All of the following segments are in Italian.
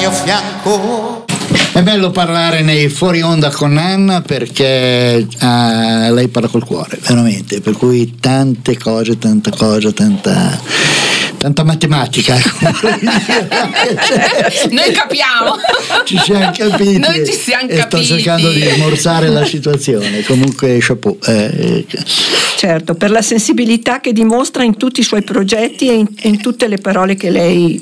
mio fianco. È bello parlare nei fuori onda con Anna perché lei parla col cuore, veramente, per cui tante cose, tanta matematica. Noi capiamo. Ci siamo capiti. Noi ci siamo e capiti. Sto cercando di smorzare la situazione. Comunque chapeau. Certo, per la sensibilità che dimostra in tutti i suoi progetti e in tutte le parole che lei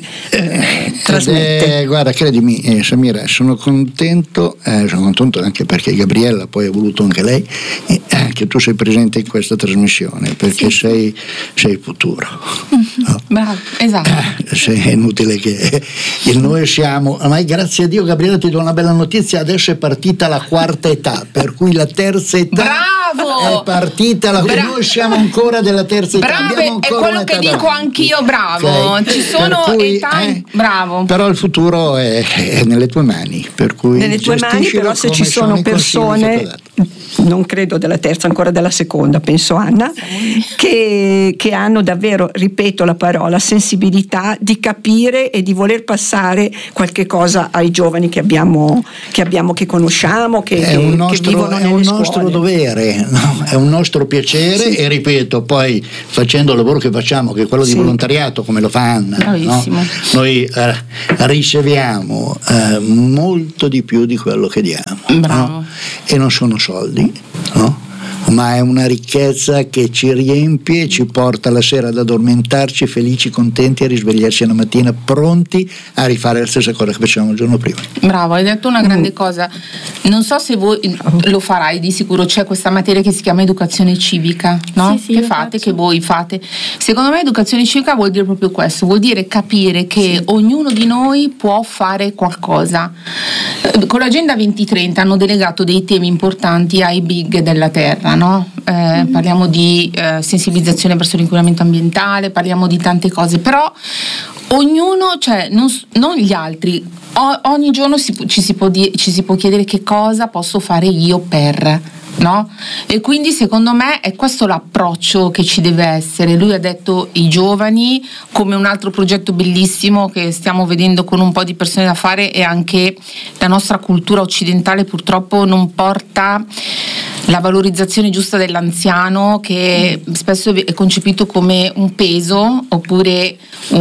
trasmette. Guarda, credimi, Samira, sono contento anche perché Gabriella poi ha voluto anche lei che tu sei presente in questa trasmissione, perché sei il futuro. No? Bravo, esatto. È inutile che noi siamo, ormai grazie a Dio, Gabriella, ti do una bella notizia, adesso è partita la quarta età, per cui la terza età bravo! È partita noi siamo ancora della terza età. Bravo, è quello che dico anch'io, bravo. Okay. Ci sono età, bravo. Però il futuro è nelle tue mani, per cui nelle tue mani, però se ci sono persone, non credo della terza, ancora della seconda, penso Anna, che hanno davvero, ripeto la parola, sensibilità di capire e di voler passare qualche cosa ai giovani che che conosciamo, che vivono nelle scuole. È un nostro dovere, no? È un nostro piacere, e ripeto, poi facendo il lavoro che facciamo, che è quello di volontariato, come lo fa Anna, no? Noi riceviamo molto di più di quello che diamo, no? E non sono soldi, no? Ma è una ricchezza che ci riempie e ci porta la sera ad addormentarci felici, contenti, a risvegliarci la mattina pronti a rifare la stessa cosa che facevamo il giorno prima. Bravo, hai detto una grande cosa. Non so se voi lo farai, di sicuro c'è questa materia che si chiama educazione civica, no? Sì, che fate, che voi fate. Secondo me educazione civica vuol dire proprio questo, vuol dire capire che ognuno di noi può fare qualcosa. Con l'Agenda 2030 hanno delegato dei temi importanti ai big della terra, no? Parliamo di sensibilizzazione verso l'inquinamento ambientale, parliamo di tante cose, però ognuno, cioè non gli altri, ogni giorno ci si può chiedere che cosa posso fare io per, no? E quindi secondo me è questo l'approccio che ci deve essere. Lui ha detto i giovani, come un altro progetto bellissimo che stiamo vedendo con un po' di persone da fare, e anche la nostra cultura occidentale purtroppo non porta la valorizzazione giusta dell'anziano, che spesso è concepito come un peso, oppure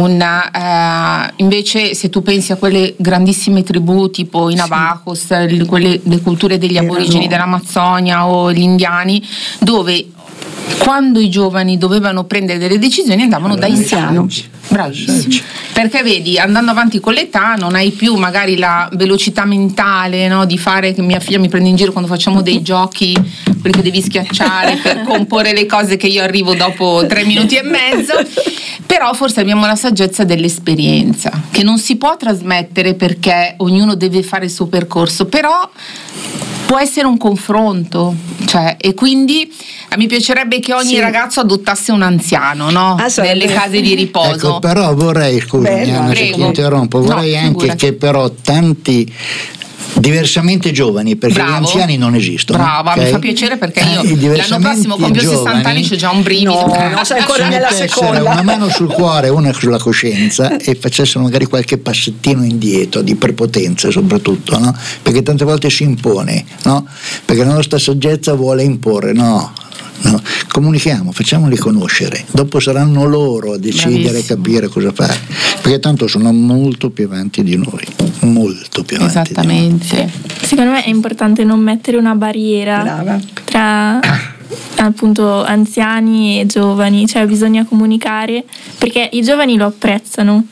invece se tu pensi a quelle grandissime tribù tipo i Navajos, le culture degli aborigeni dell'Amazzonia o gli indiani, dove quando i giovani dovevano prendere delle decisioni andavano dai saggi. Bravissimo. Perché vedi, andando avanti con l'età non hai più magari la velocità mentale, no, di fare, che mia figlia mi prende in giro quando facciamo dei giochi, quelli che devi schiacciare per comporre le cose, che io arrivo dopo 3 minuti e mezzo. Però forse abbiamo la saggezza dell'esperienza, che non si può trasmettere perché ognuno deve fare il suo percorso, però può essere un confronto, cioè, e quindi mi piacerebbe che ogni ragazzo adottasse un anziano, no? Nelle case di riposo. Ecco, però vorrei, scusami Anna, se ti interrompo, vorrei anche che però tanti diversamente giovani, perché gli anziani non esistono. Brava, okay? Mi fa piacere, perché io l'anno prossimo compio 60 anni, c'ho già un brivido. No, sei ancora nella seconda. Una mano sul cuore, una sulla coscienza, e facessero magari qualche passettino indietro di prepotenza, soprattutto, no? Perché tante volte si impone, no? Perché la nostra saggezza vuole imporre, no, comunichiamo, facciamoli conoscere, dopo saranno loro a decidere e capire cosa fare, perché tanto sono molto più avanti di noi, molto più avanti. Esattamente. Secondo me è importante non mettere una barriera tra appunto anziani e giovani, cioè bisogna comunicare, perché i giovani lo apprezzano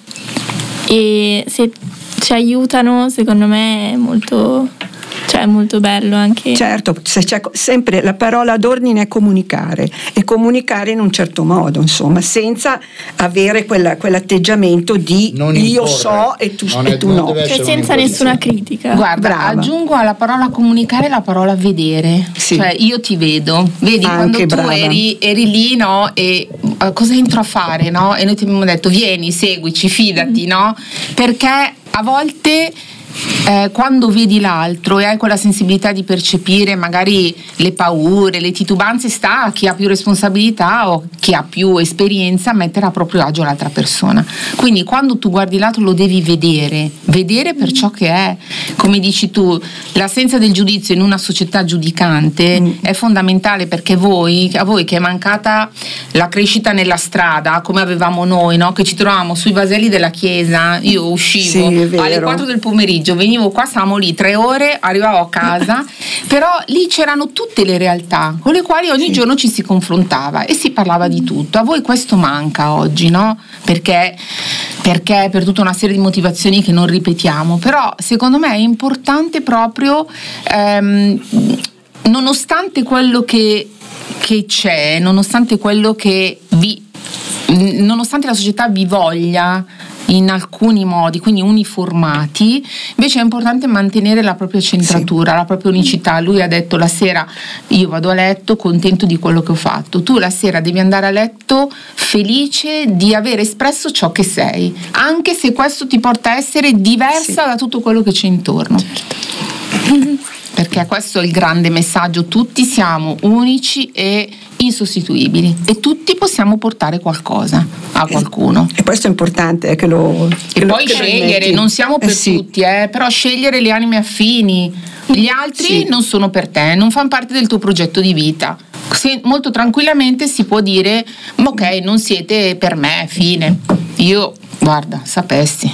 e se ci aiutano, secondo me è molto bello anche. Certo, se c'è sempre la parola d'ordine è comunicare, e comunicare in un certo modo, insomma, senza avere quell'atteggiamento di non io imporre. So e tu no, cioè senza nessuna critica. Guarda, aggiungo alla parola comunicare la parola vedere, cioè io ti vedo, vedi, anche quando tu eri lì, no, e cosa entro a fare, no, e noi ti abbiamo detto vieni, seguici, fidati, no, perché a volte quando vedi l'altro e hai quella sensibilità di percepire magari le paure, le titubanze, sta a chi ha più responsabilità o chi ha più esperienza a mettere a proprio agio l'altra persona. Quindi quando tu guardi l'altro lo devi vedere per ciò che è. Come dici tu, l'assenza del giudizio in una società giudicante è fondamentale, perché a voi che è mancata la crescita nella strada come avevamo noi, no? Che ci trovavamo sui vaselli della chiesa, io uscivo alle 4 del pomeriggio, venivo qua, stavamo lì 3 ore, arrivavo a casa, però lì c'erano tutte le realtà con le quali ogni giorno ci si confrontava e si parlava di tutto. A voi questo manca oggi, no? Perché per tutta una serie di motivazioni che non ripetiamo, però secondo me è importante proprio nonostante quello che c'è, nonostante quello nonostante la società vi voglia in alcuni modi, quindi uniformati, invece è importante mantenere la propria centratura, la propria unicità. Lui ha detto: la sera io vado a letto contento di quello che ho fatto, tu la sera devi andare a letto felice di aver espresso ciò che sei, anche se questo ti porta a essere diversa da tutto quello che c'è intorno. Perché questo è il grande messaggio: tutti siamo unici e insostituibili e tutti possiamo portare qualcosa a qualcuno. E questo è importante che lo e poi scegliere, non siamo per tutti, però scegliere le anime affini. Gli altri non sono per te, non fanno parte del tuo progetto di vita. Molto tranquillamente si può dire: ok, non siete per me, fine. Io, guarda, sapessi.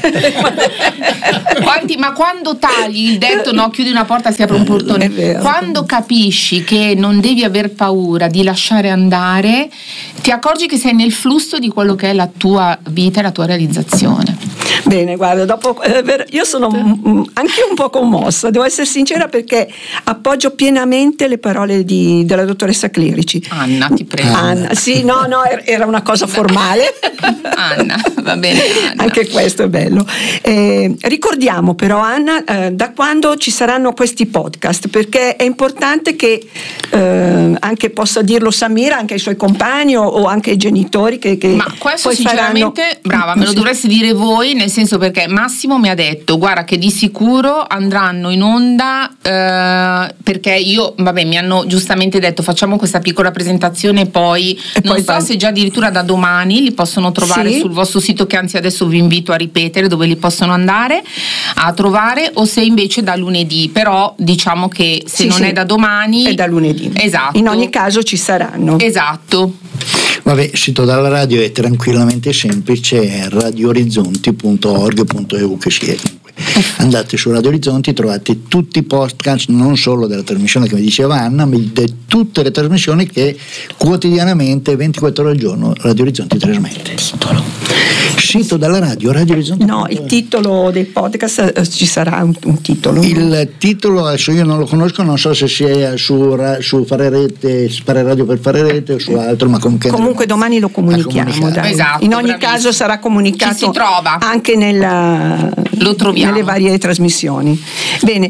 Ma quando tagli il detto, no, chiudi una porta si apre un portone, quando capisci che non devi aver paura di lasciare andare, ti accorgi che sei nel flusso di quello che è la tua vita e la tua realizzazione. Bene, guarda, dopo io sono anche un po' commossa, devo essere sincera, perché appoggio pienamente le parole della dottoressa Clerici. Anna, ti prego. Anna, sì, no, era una cosa formale. Anna, va bene, Anna. Anche questo è bello. Ricordiamo però, Anna, da quando ci saranno questi podcast, perché è importante che anche possa dirlo Samira, anche ai suoi compagni o anche ai genitori che ma questo sinceramente, brava, me lo dovreste dire voi, nel senso, perché Massimo mi ha detto: guarda che di sicuro andranno in onda, perché mi hanno giustamente detto facciamo questa piccola presentazione e poi non so se già addirittura da domani li possono trovare sul vostro sito, che anzi adesso vi invito a ripetere dove li possono andare a trovare, o se invece da lunedì, però diciamo che se non è da domani è da lunedì. Esatto. In ogni caso ci saranno. Esatto. Vabbè, il sito della radio è tranquillamente semplice, è radioorizzonti.org.eu che si è. Andate su Radio Orizzonti, trovate tutti i podcast, non solo della trasmissione che mi diceva Anna, ma di tutte le trasmissioni che quotidianamente 24 ore al giorno Radio Orizzonti trasmette. Sito della radio, Radio Orizzonti. No, il titolo dei podcast, ci sarà un titolo. Il titolo adesso io non lo conosco, non so se sia su Fare Rete, Fare Radio per Fare Rete o su altro, ma comunque domani lo comunichiamo. Esatto, in ogni caso sarà comunicato, ci si trova anche lo troviamo nelle varie trasmissioni. Bene,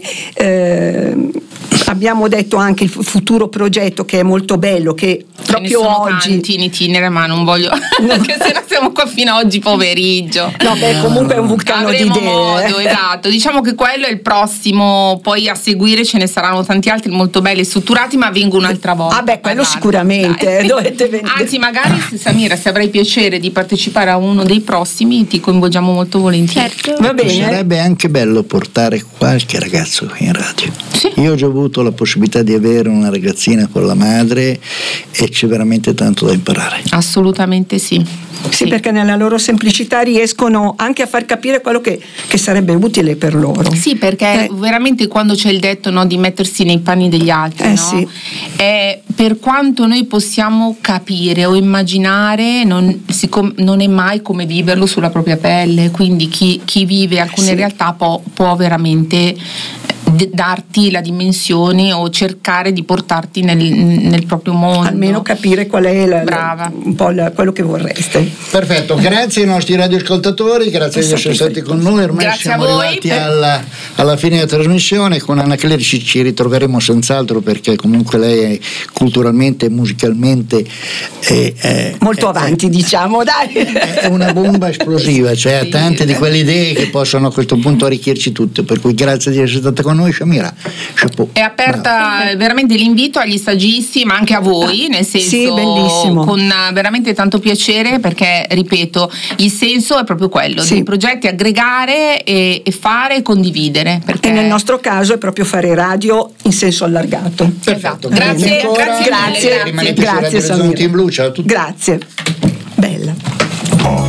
abbiamo detto anche il futuro progetto, che è molto bello, che proprio oggi tanti in itinere, ma non voglio perché se no siamo qua fino a oggi pomeriggio. Comunque è un vulcano Avremo di idee. Modo, esatto, diciamo che quello è il prossimo, poi a seguire ce ne saranno tanti altri molto belli e strutturati, ma vengo un'altra volta. Quello sicuramente dovete venire. Anzi, magari Samira, se avrai piacere di partecipare a uno dei prossimi, ti coinvolgiamo molto volentieri. Certo. Va bene. Sarebbe anche bello portare qualche ragazzo in radio. Sì. Io ho già avuto la possibilità di avere una ragazzina con la madre e c'è veramente tanto da imparare. Assolutamente sì. Sì, perché nella loro semplicità riescono anche a far capire quello che sarebbe utile per loro. Sì, perché veramente quando c'è il detto, no, di mettersi nei panni degli altri, no? Sì. Per quanto noi possiamo capire o immaginare, non è mai come viverlo sulla propria pelle, quindi chi vive alcune realtà può veramente darti la dimensione o cercare di portarti nel proprio mondo. Almeno capire qual è un po' quello che vorreste. Perfetto, grazie ai nostri radioascoltatori, grazie di essere stati con noi. Ormai grazie siamo arrivati alla fine della trasmissione. Con Anna Clerici ci ritroveremo senz'altro, perché comunque lei è culturalmente e musicalmente molto avanti, diciamo, dai. È una bomba esplosiva, cioè ha tante di quelle idee che possono a questo punto arricchirci tutte, per cui grazie di essere stata con noi, Shamira. Chapeau. È aperta veramente l'invito agli stagisti, ma anche a voi, nel senso, sì, bellissimo, con veramente tanto piacere, perché ripeto, il senso è proprio quello, dei progetti aggregare e fare e condividere, perché e nel nostro caso è proprio fare radio in senso allargato. Perfetto. Grazie, grazie. Rimanete su Radio Orizzonti in Blu, ciao a tutti. Grazie. Bella.